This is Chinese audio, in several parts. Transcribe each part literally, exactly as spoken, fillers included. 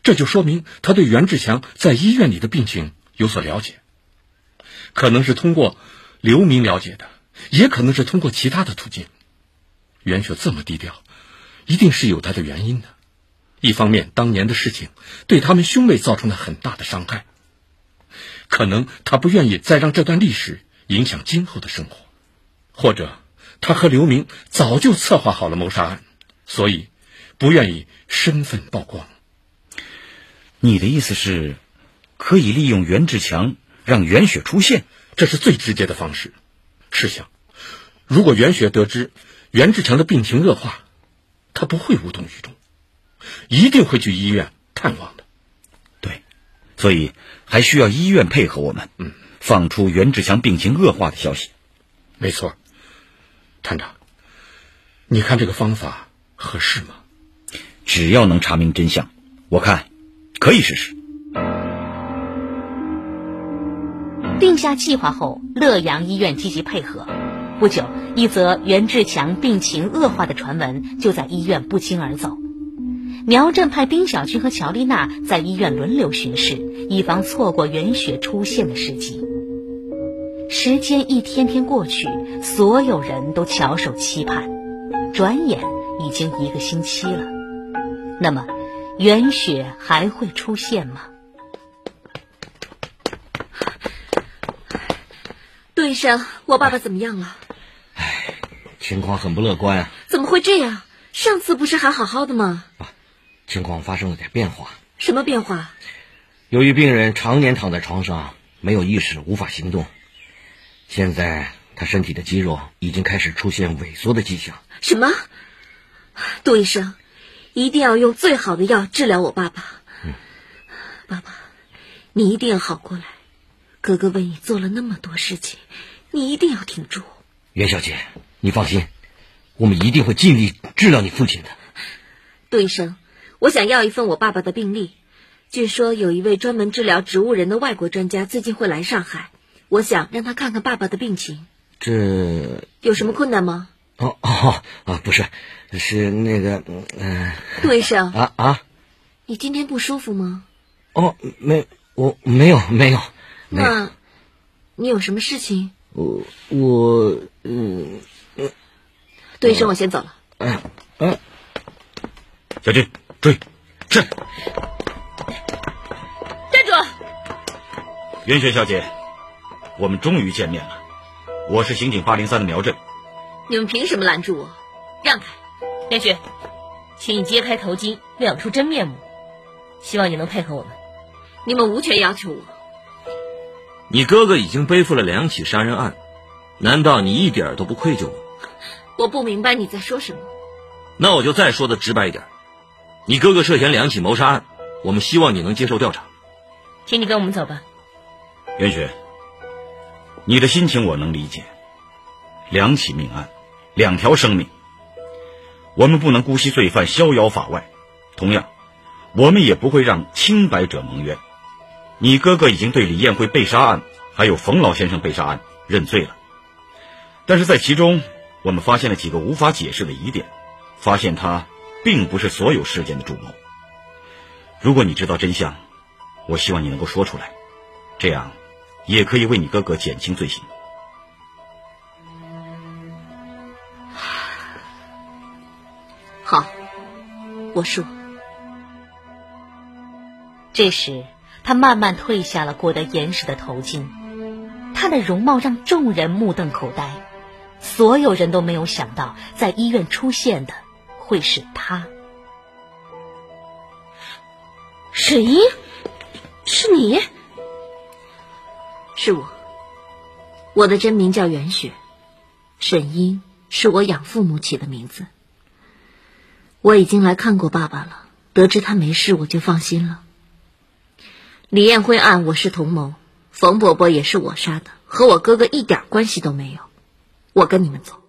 这就说明他对袁志强在医院里的病情有所了解，可能是通过刘明了解的，也可能是通过其他的途径。袁雪这么低调，一定是有他的原因的。一方面，当年的事情对他们兄妹造成了很大的伤害，可能他不愿意再让这段历史影响今后的生活，或者他和刘明早就策划好了谋杀案，所以不愿意身份曝光。 你的意思是，可以利用袁志强让袁雪出现？ 这是最直接的方式。试想，如果袁雪得知袁志强的病情恶化，他不会无动于衷，一定会去医院探望的。 对，所以还需要医院配合我们， 嗯， 放出袁志强病情恶化的消息。 没错，探长，你看这个方法合适吗？ 只要能查明真相，我看可以试试。 定下计划后，乐阳医院积极配合。不久，一则袁志强病情恶化的传闻就在医院不胫而走。苗振派丁小军和乔丽娜在医院轮流巡视，以防错过袁雪出现的时机。时间一天天过去，所有人都翘首期盼。转眼已经一个星期了，那么袁雪还会出现吗？ 杜医生，我爸爸怎么样了？ 唉，情况很不乐观啊。 怎么会这样？上次不是还好好的吗？ 啊，情况发生了点变化。 什么变化？ 由于病人常年躺在床上，没有意识，无法行动，现在他身体的肌肉已经开始出现萎缩的迹象。 什么？杜医生，一定要用最好的药治疗我爸爸。 嗯， 爸爸，你一定要好过来。哥哥为你做了那么多事情，你一定要挺住。 袁小姐，你放心，我们一定会尽力治疗你父亲的。 杜医生，我想要一份我爸爸的病历。据说有一位专门治疗植物人的外国专家最近会来上海，我想让他看看爸爸的病情。 这有什么困难吗？ 哦哦啊，不是，是那个嗯、呃、 杜医生啊啊， 你今天不舒服吗？ 哦，没，我没有没有。 那你有什么事情？ 我我嗯嗯， 杜医生，我先走了。 嗯嗯， 小军追，是。 站住！ 袁雪小姐，我们终于见面了。我是刑警八零三的苗振。 你们凭什么拦住我？让开！ 袁雪，请你揭开头巾，亮出真面目。希望你能配合我们。 你们无权要求我。 你哥哥已经背负了两起杀人案，难道你一点都不愧疚吗？ 我不明白你在说什么。 那我就再说的直白一点，你哥哥涉嫌两起谋杀案，我们希望你能接受调查。 请你跟我们走吧。 袁雪，你的心情我能理解。两起命案，两条生命，我们不能姑息罪犯逍遥法外，同样我们也不会让清白者蒙冤。你哥哥已经对李艳辉被杀案还有冯老先生被杀案认罪了，但是在其中我们发现了几个无法解释的疑点，发现他并不是所有事件的主谋。如果你知道真相，我希望你能够说出来，这样也可以为你哥哥减轻罪行。 好，我说。 这时他慢慢褪下了裹得严实的头巾，他的容貌让众人目瞪口呆，所有人都没有想到在医院出现的会是他。 沈英，是你？是我，我的真名叫袁雪，沈英是我养父母起的名字。我已经来看过爸爸了，得知他没事我就放心了。李艳辉案我是同谋，冯伯伯也是我杀的，和我哥哥一点关系都没有。我跟你们走。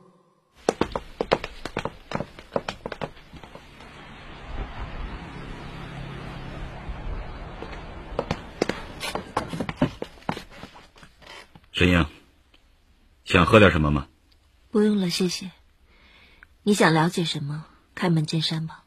沈英，想喝点什么吗？ 不用了，谢谢。你想了解什么，开门见山吧。